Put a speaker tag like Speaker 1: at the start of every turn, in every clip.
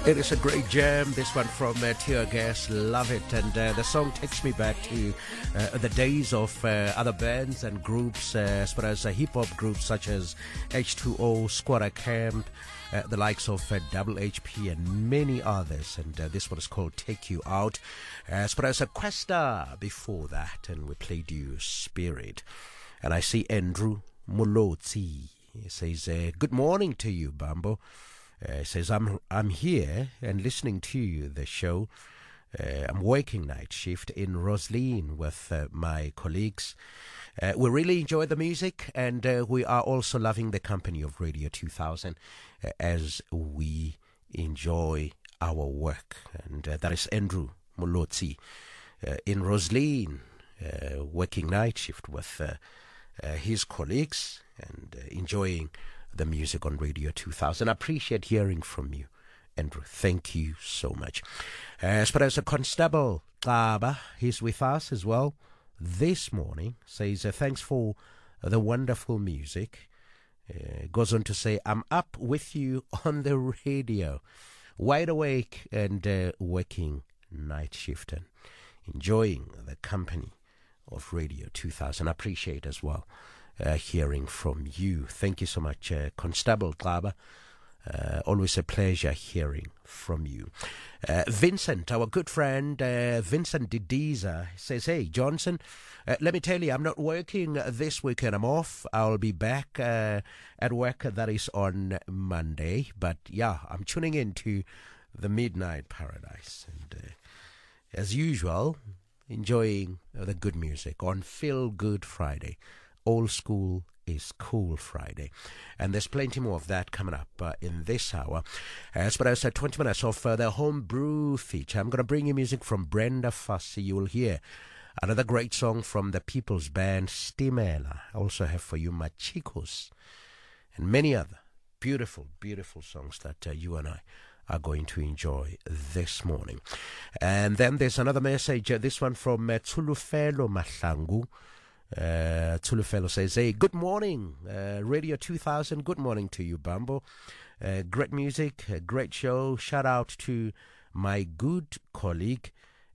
Speaker 1: It is a great jam, this one from Tear Gas, love it. And the song takes me back to the days of other bands and groups, as far as hip-hop groups such as H2O, Squatter Camp, the likes of Double HP and many others. And this one is called Take You Out. As far as Questa before that, and we played you Spirit. And I see Andrew Mulotsi. He says, good morning to you, Bambo. Says, I'm here and listening to the show. I'm working night shift in Roslyn with my colleagues. We really enjoy the music, and we are also loving the company of Radio 2000 as we enjoy our work. And that is Andrew Mulotsi in Roslyn, working night shift with his colleagues and enjoying the music on Radio 2000. I appreciate hearing from you, Andrew. Thank you so much. As far as the Constable Xaba, he's with us as well this morning. Says, thanks for the wonderful music. Goes on to say, I'm up with you on the radio, wide awake and working night shift and enjoying the company of Radio 2000. I appreciate as well hearing from you. Thank you so much, Constable Xaba. Always a pleasure hearing from you. Vincent, our good friend, Vincent Didiza, says, hey, Johnson, let me tell you, I'm not working this weekend. I'm off. I'll be back at work. That is on Monday. But, yeah, I'm tuning in to the Midnight Paradise. And as usual, enjoying the good music on Feel Good Friday. Old School is Cool Friday. And there's plenty more of that coming up in this hour. As far as 20 minutes of the Homebrew feature, I'm going to bring you music from Brenda Fassie. You will hear another great song from the People's Band, Stimela. I also have for you Machicos and many other beautiful, beautiful songs that you and I are going to enjoy this morning. And then there's another message, this one from Tulufelo Mahlangu. Tulufelo says, hey, good morning, Radio 2000. Good morning to you, Bambo. Great music, great show. Shout out to my good colleague,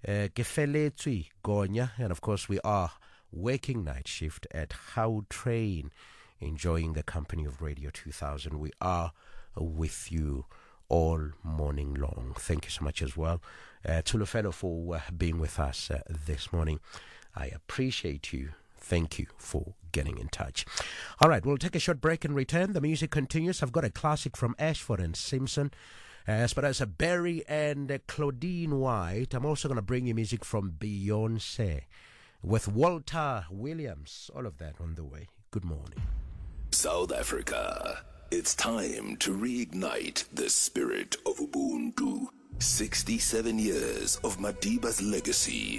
Speaker 1: Gefeletsui Gonya. And of course, we are working night shift at Gautrain, enjoying the company of Radio 2000. We are with you all morning long. Thank you so much as well, Tulufelo, for being with us this morning. I appreciate you. Thank you for getting in touch. All right, we'll take a short break and return. The music continues. I've got a classic from Ashford and Simpson. As far as Barry and Claudine White, I'm also going to bring you music from Beyonce with Walter Williams. All of that on the way. Good morning.
Speaker 2: South Africa, it's time to reignite the spirit of Ubuntu. 67 years of Madiba's legacy